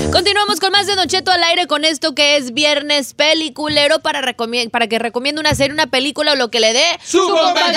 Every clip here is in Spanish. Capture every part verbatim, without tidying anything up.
Continuamos con más de Don Cheto al aire con esto que es Viernes Peliculero para, recomi- para que recomiende una serie, una película o lo que le dé ¡Su bomba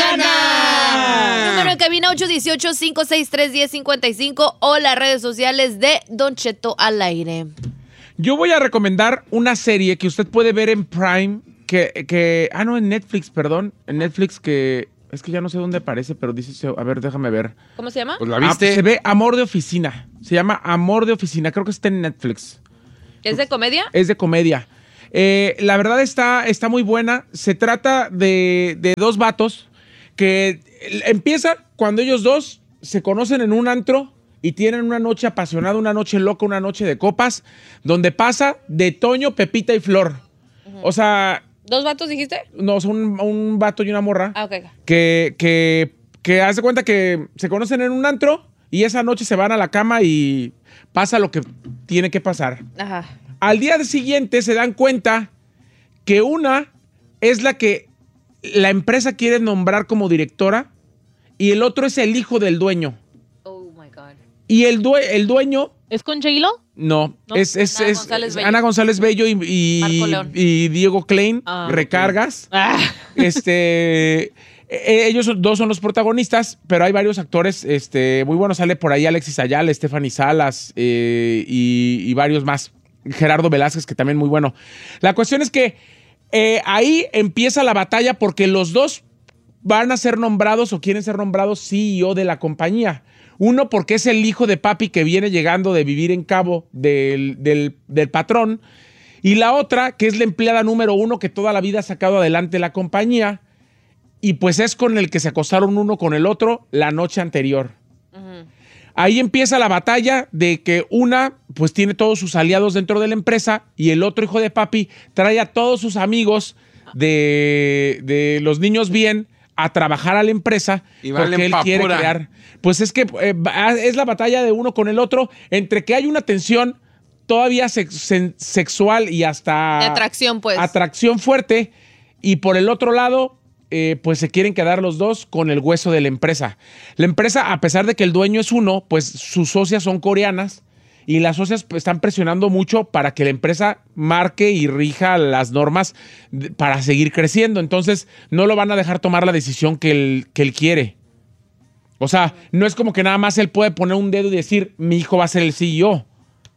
gana! Número de cabina ocho uno ocho, cinco seis tres, uno cero cinco cinco o las redes sociales de Don Cheto al aire. Yo voy a recomendar una serie que usted puede ver en Prime, que, que ah, no, en Netflix, perdón, en Netflix que... Es que ya no sé dónde aparece, pero dice... A ver, déjame ver. ¿Cómo se llama? Pues la Ah, viste. pues se ve Amor de Oficina. Se llama Amor de Oficina. Creo que está en Netflix. ¿Es de comedia? Es de comedia. Eh, la verdad está, está muy buena. Se trata de, de dos vatos que empieza cuando ellos dos se conocen en un antro y tienen una noche apasionada, una noche loca, una noche de copas, donde pasa de Toño, Pepita y Flor. Uh-huh. O sea... ¿Dos vatos dijiste? No, son un, un vato y una morra. Ah, ok. Que, que, que hace cuenta que se conocen en un antro y esa noche se van a la cama y pasa lo que tiene que pasar. Ajá. Al día siguiente se dan cuenta que una es la que la empresa quiere nombrar como directora y el otro es el hijo del dueño. Oh, my God. Y el, due, el dueño... ¿Es con J-Lo? No, ¿No? es, es, Ana es, González es Bello. Ana González Bello y, y, y Diego Klein, Ah, Recargas. Okay. Ah. Este, eh, ellos dos son los protagonistas, pero hay varios actores este, muy buenos. Sale por ahí Alexis Ayala, Stephanie Salas eh, y, y varios más. Gerardo Velázquez, que también muy bueno. La cuestión es que eh, ahí empieza la batalla porque los dos van a ser nombrados o quieren ser nombrados C E O de la compañía. Uno porque es el hijo de papi que viene llegando de vivir en Cabo del, del, del patrón. Y la otra que es la empleada número uno que toda la vida ha sacado adelante la compañía. Y pues es con el que se acostaron uno con el otro la noche anterior. Uh-huh. Ahí empieza la batalla de que una pues tiene todos sus aliados dentro de la empresa y el otro hijo de papi trae a todos sus amigos de, de los niños bien a trabajar a la empresa y porque él quiere pura. crear. Pues es que eh, es la batalla de uno con el otro, entre que hay una tensión todavía sex se sexual y hasta... De atracción, pues. Atracción fuerte. Y por el otro lado, eh, pues se quieren quedar los dos con el hueso de la empresa. La empresa, a pesar de que el dueño es uno, pues sus socias son coreanas y las socias están presionando mucho para que la empresa marque y rija las normas de, para seguir creciendo. Entonces, no lo van a dejar tomar la decisión que él, que él quiere. O sea, no es como que nada más él puede poner un dedo y decir, mi hijo va a ser el C E O.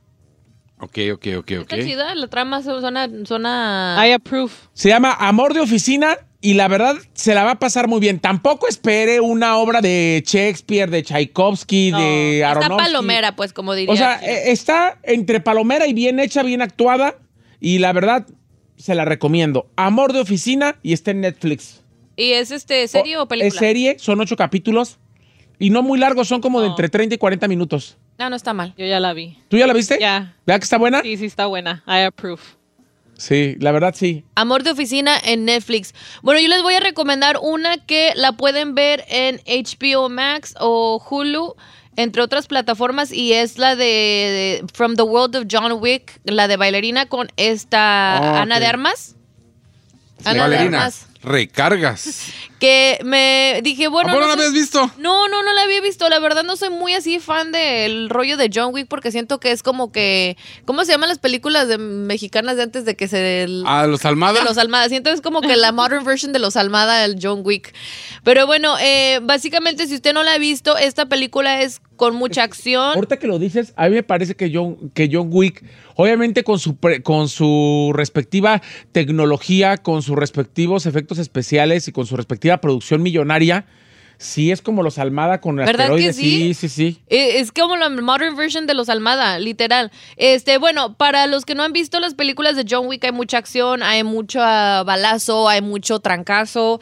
Ok, ok, ok, ok. Está chida, la trama suena... suena... I approve. Se llama Amor de Oficina y la verdad se la va a pasar muy bien. Tampoco espere una obra de Shakespeare, de Tchaikovsky, No, de Aronofsky. Está palomera, pues, como diría. O sea, eh, está entre palomera y bien hecha, bien actuada. Y la verdad, se la recomiendo. Amor de Oficina y está en Netflix. ¿Y es este serie o, o película? Es serie, son ocho capítulos. Y no muy largos, son como de No. entre treinta y cuarenta minutos. No, no está mal. Yo ya la vi. ¿Tú ya la viste? Ya. ¿Verdad que está buena? Sí, sí, está buena. I approve. Sí, la verdad sí. Amor de Oficina en Netflix. Bueno, yo les voy a recomendar una que la pueden ver en H B O Max o Hulu, entre otras plataformas, y es la de, de From the World of John Wick, la de bailarina con esta Oh, Ana ok. de Armas. Sí, Ana de Valerina, Armas. recargas. Que me dije, bueno... ¿A poco no no la sé- habías visto? No, no, no la había visto. La verdad no soy muy así fan del rollo de John Wick porque siento que es como que... ¿Cómo se llaman las películas de mexicanas de antes de que se... ¿A los Almada? De los Almada. Siento que es como que la modern version de los Almada, el John Wick. Pero bueno, eh, básicamente si usted no la ha visto, esta película es con mucha acción. Ahorita que lo dices, a mí me parece que John, que John Wick, obviamente con su, pre, con su respectiva tecnología, con sus respectivos efectos especiales y con su respectiva producción millonaria, sí es como los Almada con ¿Verdad asteroides. que sí? Sí, sí, sí. Eh, Es como la modern version de los Almada, literal. Este, bueno, para los que no han visto las películas de John Wick, hay mucha acción, hay mucho uh, balazo, hay mucho trancazo.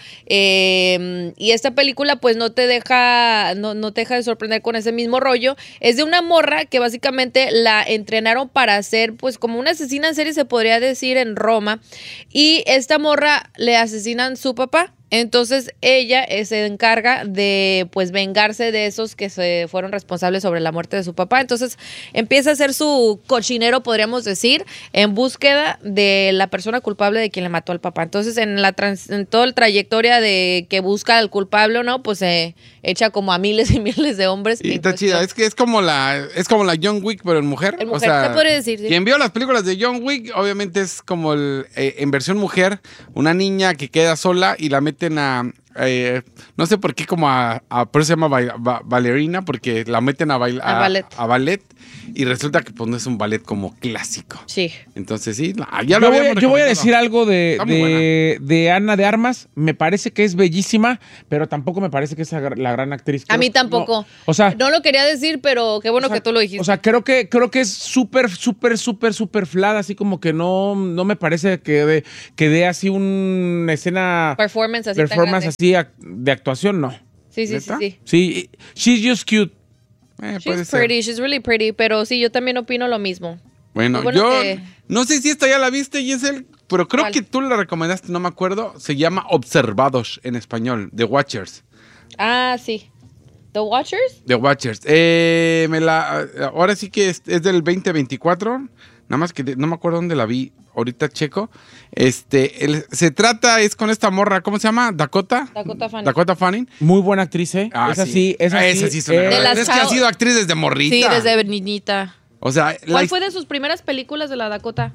Eh, y esta película, pues, no te deja, no, no te deja de sorprender con ese mismo rollo. Es de una morra que básicamente la entrenaron para ser, pues, como una asesina en serie, se podría decir, en Roma. Y esta morra le asesinan su papá. Entonces ella eh, se encarga de pues vengarse de esos que se fueron responsables sobre la muerte de su papá. Entonces empieza a hacer su cochinero, podríamos decir, en búsqueda de la persona culpable de quien le mató al papá. Entonces en la trans, en toda la trayectoria de que busca al culpable o no, pues se echa como a miles y miles de hombres. Y está pues, chida, es que es como la es como la John Wick, pero en mujer. En o mujer, sea, se podría decir, sí. Quien vio las películas de John Wick, obviamente es como el, eh, en versión mujer, una niña que queda sola y la meten a, eh, no sé por qué, como a, a por eso se llama ba- ba- bailarina, porque la meten a, bail- A ballet. a ballet y resulta que pues no es un ballet como clásico. Sí. Entonces sí, la- ya lo Yo voy, habíamos a- yo voy a recomendado. decir algo de, Está muy de, de Ana de Armas. Me parece que es bellísima, pero tampoco me parece que es la la gran actriz. A Creo- mí tampoco. no, o sea, No lo quería decir, pero qué bueno o sea, que tú lo dijiste. O sea, creo que, creo que es súper, súper, súper, súper flat, así como que no, no me parece que dé que dé así una escena, performance así tan performance grande. así ac- de actuación, no. Sí, sí, sí, ¿Neta? sí. Sí, she's just cute. Eh, puede She's ser. pretty, she's really pretty, pero sí, yo también opino lo mismo. Bueno, Muy bueno yo que- no sé si esta ya la viste, Giselle, pero creo ¿Cuál? que tú la recomendaste, no me acuerdo. Se llama Observados en español, The Watchers. Ah, sí. The Watchers. The Watchers. Eh, me la, ahora sí que es, es del veinte veinticuatro. Nada más que de- no me acuerdo dónde la vi. Ahorita checo. Este, el- se trata, es con esta morra, ¿cómo se llama? Dakota. Dakota Fanning. Dakota Fanning. Muy buena actriz, ¿eh? Ah, esa sí, esa Ah, sí. esa sí es una eh, gran- De las Es que ha chao- sido actriz desde morrita. Sí, desde niñita. O sea, la ¿Cuál his- fue de sus primeras películas de la Dakota?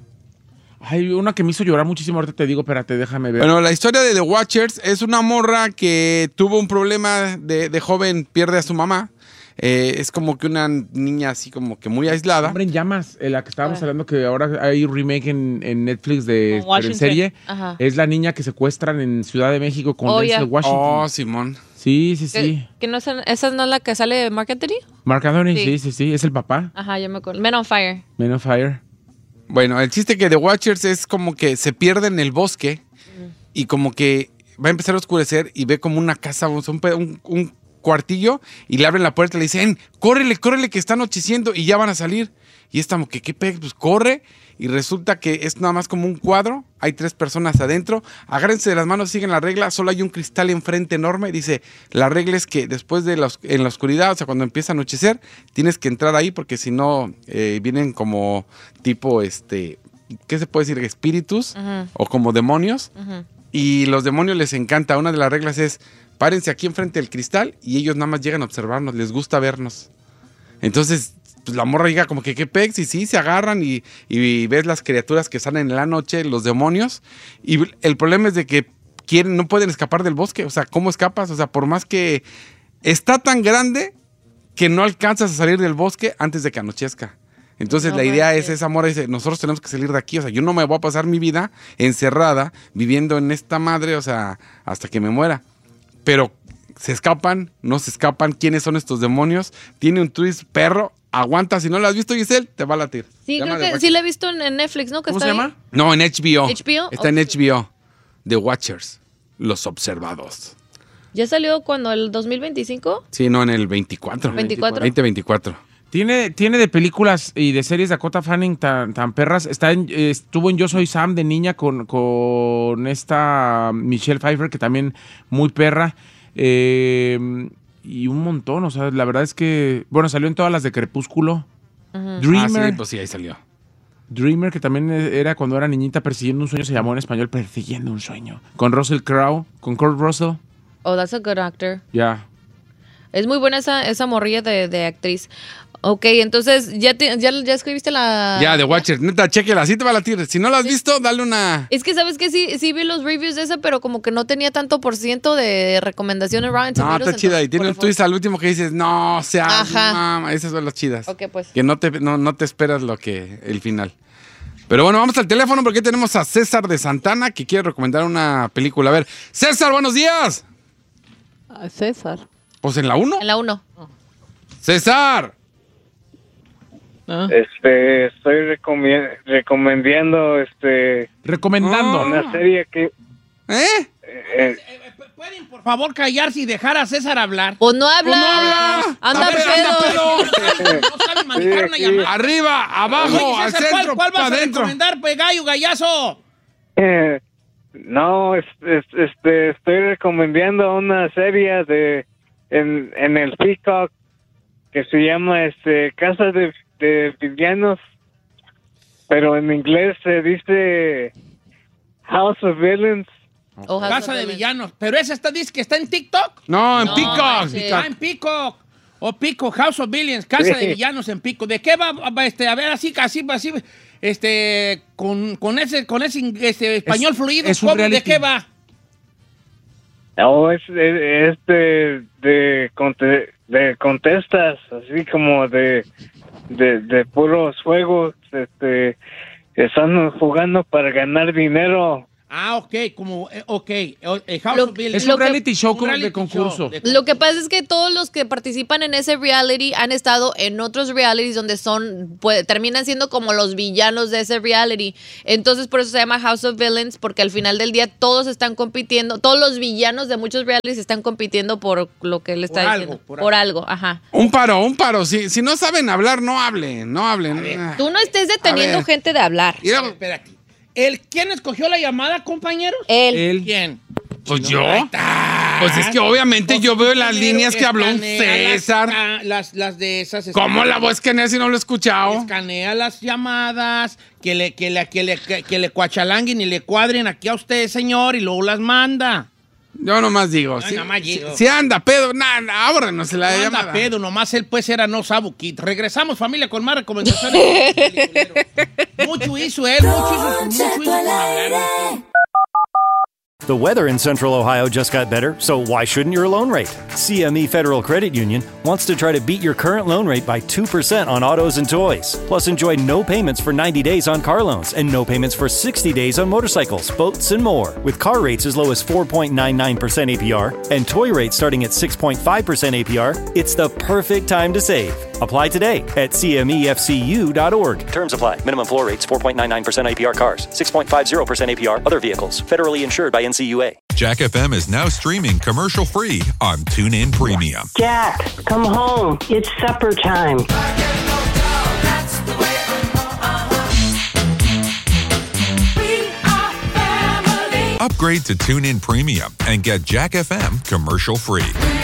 Hay una que me hizo llorar muchísimo, ahorita te digo, espérate, déjame ver. Bueno, la historia de The Watchers es una morra que tuvo un problema de, de joven, pierde a su mamá. Eh, es como que una niña así como que muy aislada. Hombre en llamas, eh, la que estábamos Ah. hablando que ahora hay un remake en, en Netflix de Con pero en Washington. serie. Ajá. Es la niña que secuestran en Ciudad de México con Oh, Denzel ya. Washington. Oh, Simón. Sí, sí, sí. ¿Que, que no es, ¿Esa no es la que sale de Mark Anthony? Mark Anthony, Sí. sí, sí, sí, es el papá. Ajá, yo me acuerdo. Men on Fire. Men of Fire. Bueno, el chiste que The Watchers es como que se pierde en el bosque y como que va a empezar a oscurecer y ve como una casa, o sea, un, pe- un- un cuartillo y le abren la puerta y le dicen, córrele, córrele que está anocheciendo y ya van a salir. Y es como que, ¿qué pe? Pues corre y resulta que es nada más como un cuadro, hay tres personas adentro, agárrense de las manos, siguen la regla, solo hay un cristal enfrente enorme, dice, la regla es que después de la, os- en la oscuridad, o sea, cuando empieza a anochecer, tienes que entrar ahí porque si no, eh, vienen como tipo, este, ¿qué se puede decir? Espíritus Ujú. o como demonios. Ujú. Y los demonios les encanta. Una de las reglas es, párense aquí enfrente del cristal y ellos nada más llegan a observarnos, les gusta vernos. Entonces, pues la morra llega como que qué pex y sí, se agarran y, y ves las criaturas que salen en la noche, los demonios. Y el problema es de que quieren, no pueden escapar del bosque. O sea, ¿cómo escapas? O sea, por más que está tan grande que no alcanzas a salir del bosque antes de que anochezca. Entonces No la idea manches. es, esa morra dice, nosotros tenemos que salir de aquí. O sea, yo no me voy a pasar mi vida encerrada, viviendo en esta madre, o sea, hasta que me muera. Pero se escapan, no se escapan. ¿Quiénes son estos demonios? Tiene un twist perro. Aguanta, si no lo has visto, Giselle, te va a latir. Sí, Llama creo The que Watchers. sí la he visto en, en Netflix, ¿no? Que ¿Cómo está se ahí. llama? No, en H B O. H B O? Está en Oh, H B O. The Watchers. Los observados. ¿Ya salió cuando? ¿El dos mil veinticinco? Sí, no, en el veinticuatro. ¿veinticuatro? veinte veinticuatro. Tiene, tiene de películas y de series Dakota Fanning tan, tan perras. Está en- eh, estuvo en Yo Soy Sam de niña con, con esta Michelle Pfeiffer, que también muy perra. Eh, y un montón, o sea, la verdad es que, bueno, salió en todas las de Crepúsculo. Dreamer, Ah, sí, pues sí, ahí salió. Dreamer, que también era cuando era niñita persiguiendo un sueño, se llamó en español Persiguiendo un sueño. Con Russell Crowe, con Kurt Russell, Oh, that's a good actor. ya. Es muy buena esa, esa morrilla de, de actriz. Ok, entonces, ¿ya, te- ya, ya escribiste la...? Ya, The Watchers. Neta, chequela, así te va a latir. Si no la has visto, dale una... Es que, ¿sabes qué? Sí, sí vi los reviews de esa, pero como que no tenía tanto por ciento de recomendaciones Rotten No, Tomatoes, está chida. Y entonces, tiene por un eso- twist al último que dices, no, o sea, Ajá. mama. Esas son las chidas. Ok, pues. Que no te, no, no te esperas lo que, el final. Pero bueno, vamos al teléfono porque tenemos a César de Santana que quiere recomendar una película. A ver, César, buenos días. Ah, César. Pues en la uno. En la uno. César. Ah. Este, estoy recomi- recomendando este Recomendando. Ah. una serie que ¿Eh? eh, ¿Pueden, por favor, callarse y dejar a César hablar? Pues no habla. Pues no habla. Anda A ver, anda pedo. No saben manejar una Sí, llamada. Arriba, abajo, Oye, al César, centro, ¿cuál, cuál vas para a adentro. recomendar, pues, gallo, gallazo? eh, No, es, es- este, estoy recomendando una serie de en, en el Peacock que se llama este Casa de, de Villanos, pero en inglés se dice House of Villains. O House Casa of de Villains. Villanos. Pero esa está, dice que está en TikTok. No, en No, Peacock. manches. Está en Peacock. O Pico, House of Villains, Casa de Sí. Villanos en Pico. ¿De qué va, va, este, a ver, así, así, así, este, con, con ese, con ese ing- este, español Es- fluido? es un ¿Cómo, ¿De reality. qué va? No, es, es, es de, de, conte- de contestas, así como de, de, de puros juegos, este, están jugando para ganar dinero. Ah, ok, como, eh, ok, eh, eh, House Lo- of Villains. Es Lo un que- reality show Un como reality de concurso. show de- Lo que pasa es que todos los que participan en ese reality han estado en otros realities donde son, pues, terminan siendo como los villanos de ese reality. Entonces, por eso se llama House of Villains, porque al final del día todos están compitiendo, todos los villanos de muchos realities están compitiendo por lo que él está Por diciendo. algo, por por algo, ajá. Un paro, un paro. Si, si no saben hablar, no hablen, no hablen. Ah. Tú no estés deteniendo ver. gente de hablar. Mira, A ver, espérate. ¿El, ¿Quién escogió la llamada, compañeros? Él. Él. ¿Quién? pues yo. Ahí está. Pues es que obviamente yo veo las Primero líneas que habló un escanea las César. ca- Las, las de esas. ¿Cómo la voy a escanear si no lo he escuchado? Escanea las llamadas, que le, que le, que le, que, que le cuachalanguen y le cuadren aquí a usted, señor, y luego las manda. Yo nomás digo. Ay, Si, nomás si- digo. si anda pedo, nada, ábrenos la No anda llamada. pedo, nomás él pues era no sabuquit. Regresamos, familia, con más recomendaciones. Mucho hizo él, mucho hizo, mucho hizo con hablar. The weather in Central Ohio just got better, so why shouldn't your loan rate? C M E Federal Credit Union wants to try to beat your current loan rate by two percent on autos and toys. Plus, enjoy no payments for ninety days on car loans and no payments for sixty days on motorcycles, boats, and more. With car rates as low as four point nine nine percent A P R and toy rates starting at six point five percent A P R, it's the perfect time to save. Apply today at C M E F C U dot org. Terms apply. Minimum floor rates four point nine nine percent A P R cars, six point five zero percent A P R other vehicles. Federally insured by N C U A. Jack F M is now streaming commercial-free on TuneIn Premium. Jack, come home. It's supper time. Upgrade to TuneIn Premium and get Jack F M commercial-free.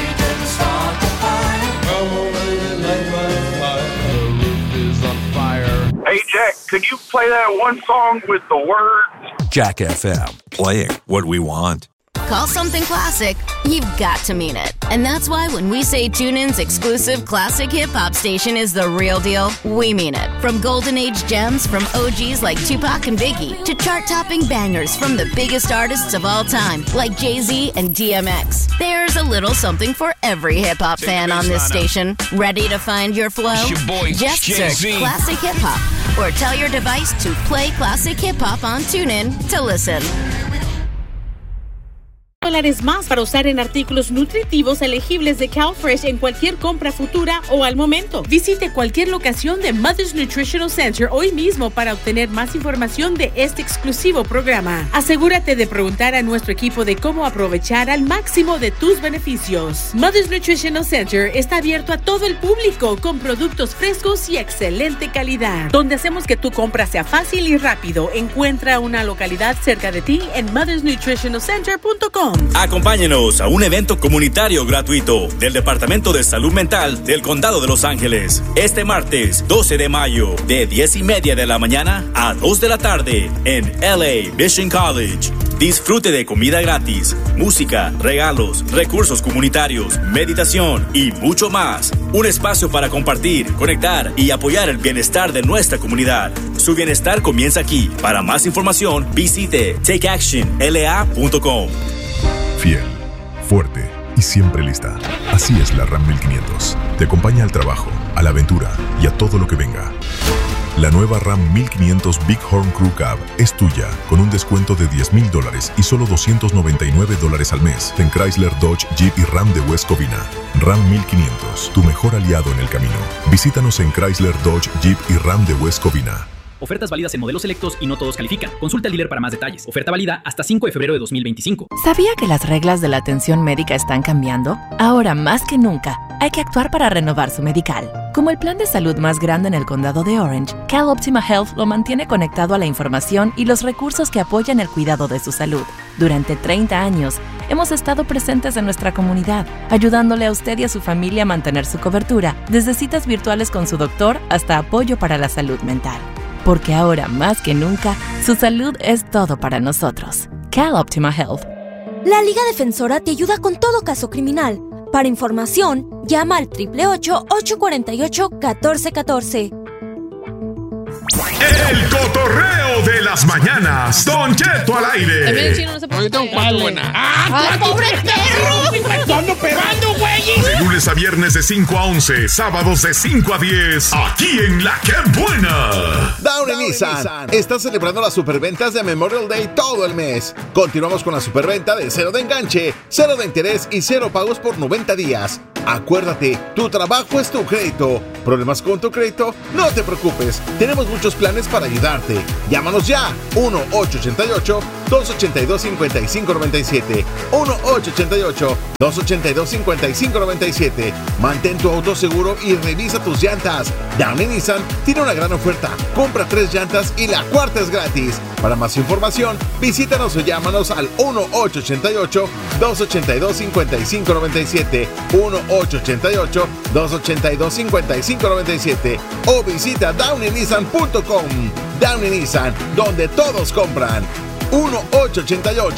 Hey, Jack, could you play that one song with the words? Jack F M, playing what we want. Call something classic, you've got to mean it. And that's why when we say TuneIn's exclusive classic hip-hop station is the real deal, we mean it. From golden age gems from O Gs like Tupac and Biggie to chart-topping bangers from the biggest artists of all time like Jay-Z and D M X. There's a little something for every hip-hop fan on this station. Ready to find your flow? It's your boy, Just search Jay-Z. Classic Hip-Hop or tell your device to play Classic Hip-Hop on TuneIn to listen. Dólares más para usar en artículos nutritivos elegibles de CalFresh en cualquier compra futura o al momento. Visite cualquier locación de Mother's Nutritional Center hoy mismo para obtener más información de este exclusivo programa. Asegúrate de preguntar a nuestro equipo de cómo aprovechar al máximo de tus beneficios. Mother's Nutritional Center está abierto a todo el público con productos frescos y excelente calidad, donde hacemos que tu compra sea fácil y rápido. Encuentra una localidad cerca de ti en mothers nutritional center punto com. Acompáñenos a un evento comunitario gratuito del Departamento de Salud Mental del Condado de Los Ángeles. Este martes doce de mayo, de diez y media de la mañana a dos de la tarde en L A Mission College. Disfrute de comida gratis, música, regalos, recursos comunitarios, meditación y mucho más. Un espacio para compartir, conectar y apoyar el bienestar de nuestra comunidad. Su bienestar comienza aquí. Para más información, visite take action L A punto com. Fiel, fuerte y siempre lista. Así es la RAM mil quinientos. Te acompaña al trabajo, a la aventura y a todo lo que venga. La nueva RAM mil quinientos Bighorn Crew Cab es tuya con un descuento de diez mil dólares y solo doscientos noventa y nueve dólares al mes en Chrysler, Dodge, Jeep y Ram de West Covina. RAM mil quinientos, tu mejor aliado en el camino. Visítanos en Chrysler, Dodge, Jeep y Ram de West Covina. Ofertas válidas en modelos selectos y no todos califican. Consulta al dealer para más detalles. Oferta válida hasta cinco de febrero de dos mil veinticinco. ¿Sabía que las reglas de la atención médica están cambiando? Ahora más que nunca, hay que actuar para renovar su medical. Como el plan de salud más grande en el condado de Orange, CalOptima Health lo mantiene conectado a la información y los recursos que apoyan el cuidado de su salud. Durante treinta años, hemos estado presentes en nuestra comunidad, ayudándole a usted y a su familia a mantener su cobertura, desde citas virtuales con su doctor hasta apoyo para la salud mental. Porque ahora más que nunca, su salud es todo para nosotros. CalOptima Health. La Liga Defensora te ayuda con todo caso criminal. Para información, llama al ocho ocho ocho, ocho cuatro ocho, uno cuatro uno cuatro. El cotorreo de las mañanas. Don Cheto al aire. También el chino no se puede. Ahorita un cuatro buena. ¡Ah, pobre perro! ¡Tú ando pegando, güey! De lunes a viernes de cinco a once, sábados de cinco a diez, aquí en La Que Buena. Downey Nissan, Nissan está celebrando las superventas de Memorial Day todo el mes. Continuamos con la superventa de cero de enganche, cero de interés y cero pagos por noventa días. Acuérdate, tu trabajo es tu crédito. ¿Problemas con tu crédito? No te preocupes, tenemos muchos planes para ayudarte. Llámanos ya, uno ocho ocho ocho, dos ocho dos, cinco cinco nueve siete, uno ocho ocho ocho, dos ocho dos, cinco cinco nueve siete. Mantén tu auto seguro y revisa tus llantas. Downey Nissan tiene una gran oferta. Compra tres llantas y la cuarta es gratis. Para más información, visítanos o llámanos al uno ocho ocho ocho, dos ocho dos, cinco cinco nueve siete, uno ocho ocho ocho, dos ocho dos, cinco cinco nueve siete o visita downey nissan punto com. Downey Nissan, donde todos compran. uno ocho ocho ocho,